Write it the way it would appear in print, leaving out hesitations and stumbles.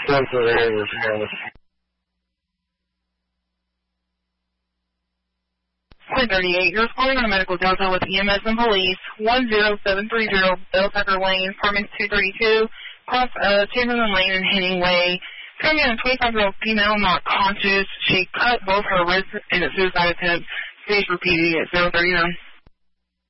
.38, you're calling on Medical Delta with EMS and Police, 10730 Bell Tucker Lane, apartment 232, across Chamberlain Lane and Henning Way. Coming in a 25-year-old female, not conscious. She cut both her wrists in a suicide attempt. Please repeating at 039.